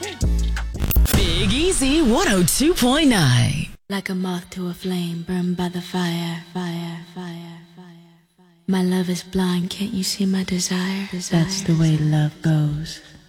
Big Easy 102.9. Like a moth to a flame, burned by the fire, fire, fire, fire. My love is blind, can't you see my desire? That's the way love goes.